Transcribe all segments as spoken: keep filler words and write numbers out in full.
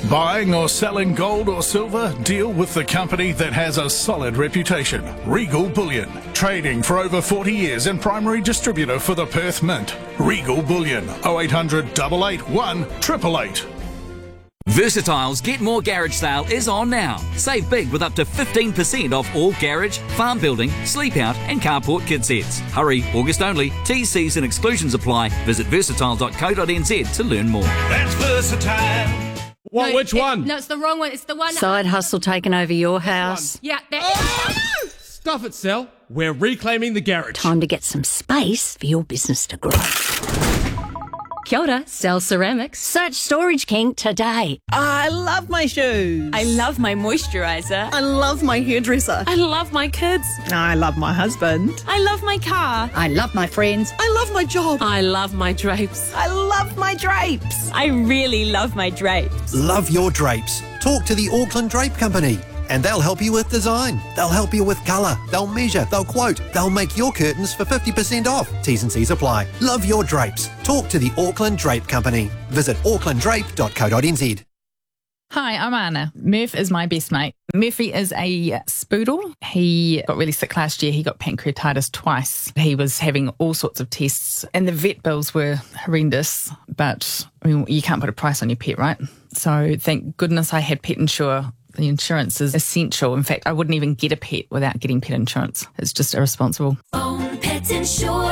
Buying or selling gold or silver? Deal with the company that has a solid reputation. Regal Bullion. Trading for over forty years and primary distributor for the Perth Mint. Regal Bullion. oh eight hundred, eight eight one, eight eight eight. Versatile's Get More Garage sale is on now. Save big with up to fifteen percent off all garage, farm building, sleep out and carport kit sets. Hurry, August only. T's, C's and exclusions apply. Visit versatile dot co dot n z to learn more. That's Versatile. What? No, Which it, one? No, it's the wrong one. It's the one. Side hustle taking over your house. Yeah, that. Oh! Stuff it, Sal. We're reclaiming the garage. Time to get some space for your business to grow. Kia ora, Sal Ceramics. Search Storage King today. I love my shoes. I love my moisturiser. I love my hairdresser. I love my kids. I love my husband. I love my car. I love my friends. I love my job. I love my drapes. I love my drapes. I really love my drapes. Love your drapes. Talk to the Auckland Drape Company and they'll help you with design. They'll help you with colour. They'll measure. They'll quote. They'll make your curtains for fifty percent off. T's and C's apply. Love your drapes. Talk to the Auckland Drape Company. Visit auckland drape dot co dot n z. Hi, I'm Anna. Murph is my best mate. Murphy is a spoodle. He got really sick last year. He got pancreatitis twice. He was having all sorts of tests and the vet bills were horrendous, but I mean, you can't put a price on your pet, right? So thank goodness I had Pet Insure. The insurance is essential. In fact, I wouldn't even get a pet without getting pet insurance. It's just irresponsible. Phone Pet Insure.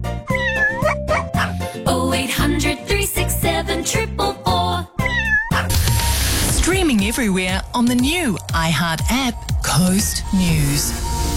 oh eight hundred, three six seven, four four four. Streaming everywhere on the new iHeart app, Coast News.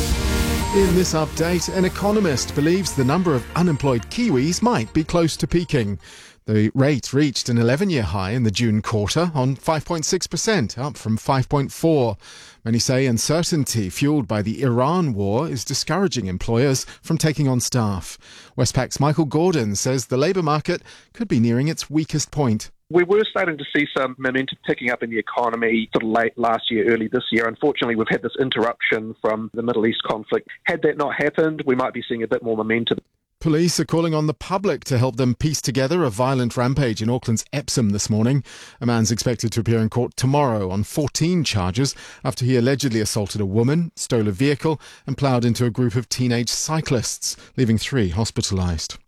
In this update, an economist believes the number of unemployed Kiwis might be close to peaking. The rate reached an eleven-year high in the June quarter on five point six percent, up from five point four. Many say uncertainty fueled by the Iran war is discouraging employers from taking on staff. Westpac's Michael Gordon says the labour market could be nearing its weakest point. We were starting to see some momentum picking up in the economy sort of late last year, early this year. Unfortunately, we've had this interruption from the Middle East conflict. Had that not happened, we might be seeing a bit more momentum. Police are calling on the public to help them piece together a violent rampage in Auckland's Epsom this morning. A man's expected to appear in court tomorrow on fourteen charges after he allegedly assaulted a woman, stole a vehicle and ploughed into a group of teenage cyclists, leaving three hospitalised.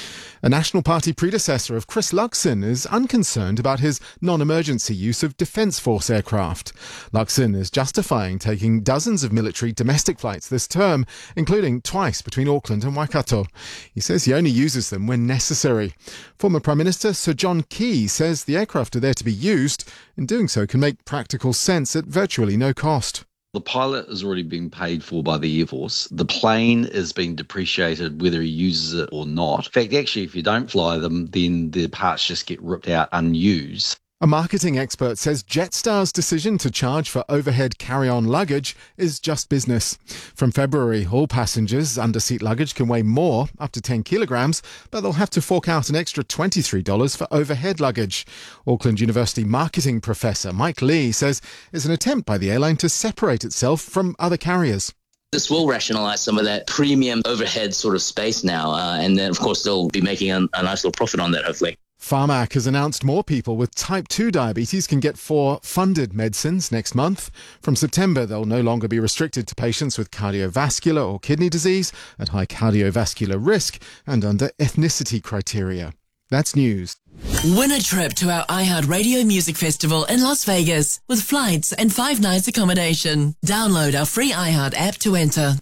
A National Party predecessor of Chris Luxon is unconcerned about his non-emergency use of Defence Force aircraft. Luxon is justifying taking dozens of military domestic flights this term, including twice between Auckland and Waikato. He says he only uses them when necessary. Former Prime Minister Sir John Key says the aircraft are there to be used, and doing so can make practical sense at virtually no cost. The pilot is already being paid for by the Air Force. The plane is being depreciated whether he uses it or not. In fact, actually, if you don't fly them, then the parts just get ripped out unused. A marketing expert says Jetstar's decision to charge for overhead carry-on luggage is just business. From February, all passengers under-seat luggage can weigh more, up to ten kilograms, but they'll have to fork out an extra twenty-three dollars for overhead luggage. Auckland University marketing professor Mike Lee says it's an attempt by the airline to separate itself from other carriers. This will rationalise some of that premium overhead sort of space now, uh, and then, of course, they'll be making a, a nice little profit on that, hopefully. Pharmac has announced more people with type two diabetes can get four funded medicines next month. From September, they'll no longer be restricted to patients with cardiovascular or kidney disease at high cardiovascular risk and under ethnicity criteria. That's news. Win a trip to our iHeart Radio Music Festival in Las Vegas with flights and five nights accommodation. Download our free iHeart app to enter.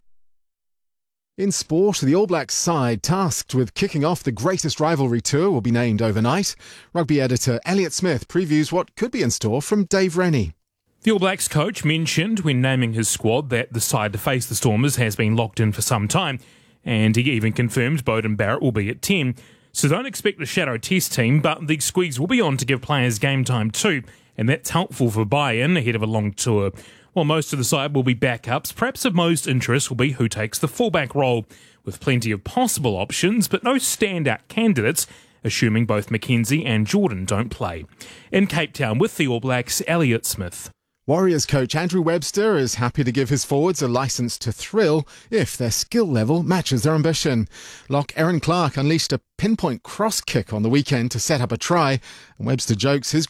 In sport, the All Blacks side tasked with kicking off the greatest rivalry tour will be named overnight. Rugby editor Elliot Smith previews what could be in store from Dave Rennie. The All Blacks coach mentioned when naming his squad that the side to face the Stormers has been locked in for some time, and he even confirmed Beauden Barrett will be at ten. So don't expect the shadow test team, but the squeeze will be on to give players game time too, and that's helpful for buy-in ahead of a long tour. While most of the side will be backups, perhaps of most interest will be who takes the fullback role, with plenty of possible options but no standout candidates, assuming both McKenzie and Jordan don't play. In Cape Town with the All Blacks, Elliot Smith. Warriors coach Andrew Webster is happy to give his forwards a licence to thrill if their skill level matches their ambition. Lock Aaron Clark unleashed a pinpoint cross kick on the weekend to set up a try, and Webster jokes his